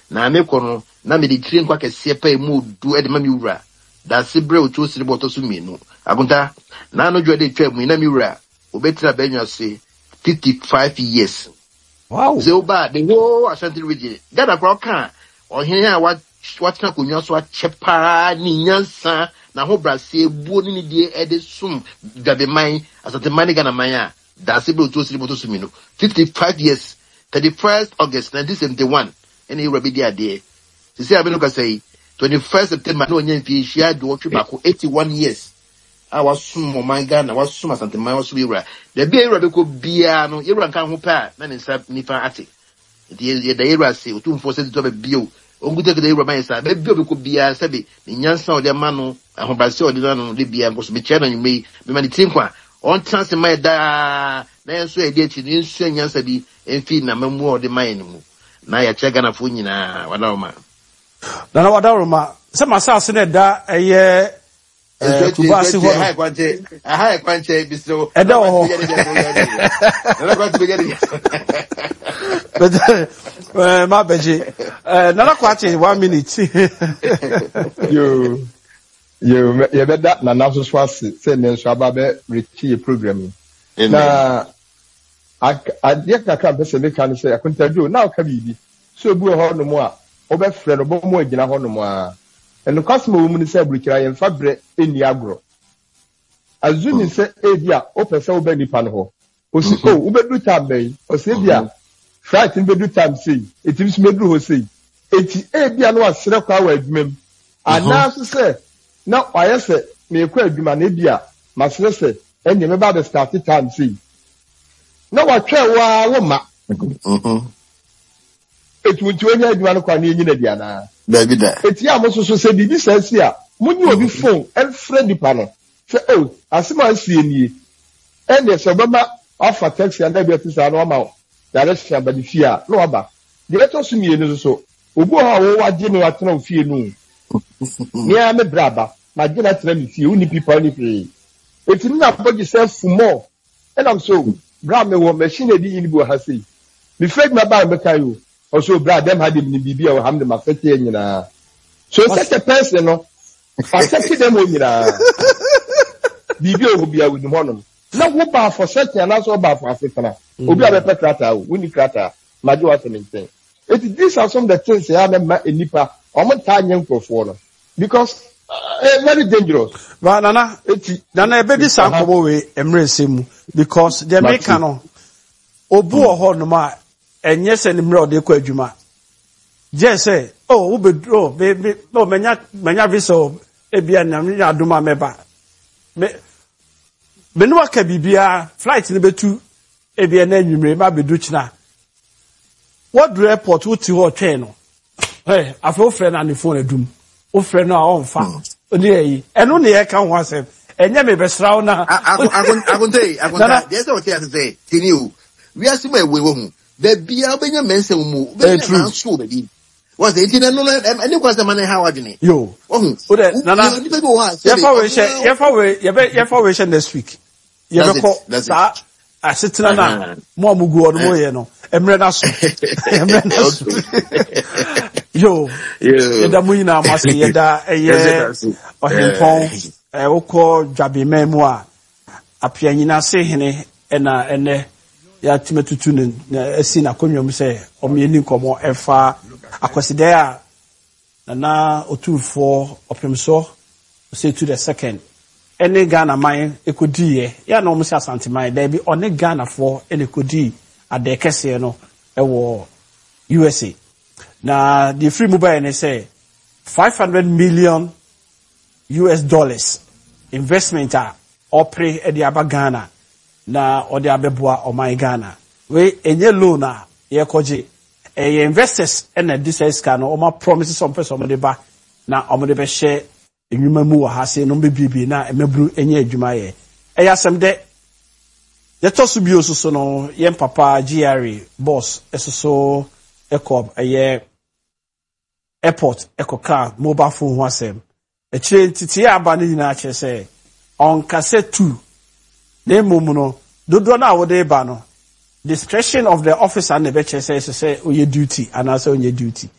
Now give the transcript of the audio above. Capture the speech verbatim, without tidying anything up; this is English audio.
na me kono na me di tire nkwa kese pa emu du e de ma mi wura da sebre otu osiri boto so mienu agunta na no dwo de twa mu na mi wura obetira benyo se fifty-five years. Wow. So bad the whole Ashanti region Ghana kwa kan ohene a wa watena konwa so achepa ni nyansa na ho brase ebuo ni die e de sum gabe man Asante man Ghana man a da sebre otu osiri boto so mienu fifty-five years thirty-first August nineteen seventy-one ene yura bi dia de se se abenu ka say twenty-first September no nya fi hia do twe bako eighty-one years I was sum my Ghana was sum Asante man was yura the be yura be ko bia no yura kan ho pa na ne sa nifa ate the the yura say otu mfo se to be bio ongude ke yura man sa be bio be ko bia se be ni nyansa o de ma no ahobase o de no de bia nko so be che na nyumei me ma ni tinkwa on chance my da na enso e de chi ni enso nyansa bi enfi na mamu o de man ni mu na ya che Ghana fo nyina wala o ma na na wada roma se masase ne da eye eh kubasi ho ha kwante ha kwante biso eda ho na kwante be gedi eh ma beje eh na kwante one minute yo yo ye beda na na so swase se ne nso aba be rechi program na ade kakra be se me kan se akontadu na o ka bibi so bu ho no mo a obefre no bo mo agina ho no mo a eno kwasema wo mu ni se burukira ye mfa bre eni agro azumi se ebia o pese wo be nipa no ho o si o wo be du tambe o se bia fright ni be du tam sei etim se medru ho sei eti ebia no asere kwa wa adwumam ana so se na oyese me kwa adwuma na ebia masere se enye me ba be start time sei na wa twa wa wo ma mhm etu nti onye adwuma no kwa na enyi na dia na Baby da. Eti amoso so se bibi sense a munyi obi phone and friend pa no. Se oh asema asie nie. Ene so baba offer taxi and be tisa no ma. Direction ba di fia no aba. Director so mie no so. Obu ha wo wage me watena ofie no. Ni a me braba. Ma gina tena mi fie uni people ni fie. Eti na body self fumo. And I'm so bra me wo machine di inibo ha sei. Mi fake na ba me kayo. Also, brad, them had him in Bibi or Hamden Mafeti, you know. So, such a person, no, I said to them, you know, Bibi will be with one. Now, what bar for such and also bar for Africa? Obi a petrata, winnie crata, Majo was anything. It these are some of the things I have met in Nipa, or my time young for because uh, very dangerous. But Nana, it's Nana, baby, some away, embrace him because the American Obu or Hornoma. And yes, and Mro de Quajuma. Yes, say, oh, Ube draw, baby, no, Manya, Manya Viso, Ebian, Duma Meba. Benua Cabibia, flight in the Betu, Ebian, and you may be Duchna. What do airport would you or channel? Hey, I've no friend on the phone a doom. Oh, friend, our own farm. And only I can once have, and never best round now. I won't say, I won't say, yes, I was say, can you? We are somewhere we won't. The beer benya mense mu be na so be was the internet no any kwasa man how adwene yo oh so that nana ye fa we she ye fa we ye be ye fa we she next week ye be ko sa asetena na mo amugu ono mo ye no emre na so emre na so yo ye da mu ina amase ye da eye ohempon e woko dwabe memu a apia nyina se hene na ene ya timetutu na esi na konwom se omieni nkomo efa akwaside a na otufo opemso say to the second ene Ghana man ekodi ye ya na omse Asante man da bi one Ghana for ene kodi ade kese no ewo U S A na the free mobile ne say five hundred million U S dollars investment a opre e di aba Ghana na ode abeboa o my Ghana we enye loan a ye koje e investors and this is can o ma promises some person de ba na o de be share enwuma mu ha se no be bibi na emebru enye adwuma ye e yasem de ye tosu bi osuso no ye papa G R A boss esoso ecob eye airport ecocar mobile phone ho asem e chire titi aba ni na che se on cassette two ne momuno dodo na wode ba no discretion of the officer na be che say say oye duty and also onye duty